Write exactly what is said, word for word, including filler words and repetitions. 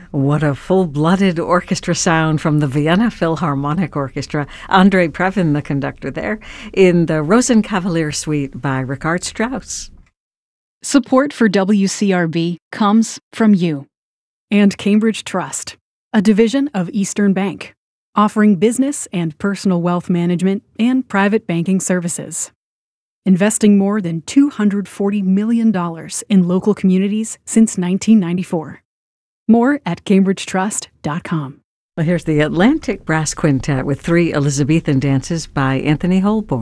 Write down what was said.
What a full-blooded orchestra sound from the Vienna Philharmonic Orchestra. Andre Previn, the conductor there, in the Rosenkavalier Suite by Richard Strauss. Support for W C R B comes from you. And Cambridge Trust, a division of Eastern Bank, offering business and personal wealth management and private banking services. Investing more than two hundred forty million dollars in local communities since nineteen ninety-four. More at cambridge trust dot com. Well, here's the Atlantic Brass Quintet with three Elizabethan dances by Anthony Holborn.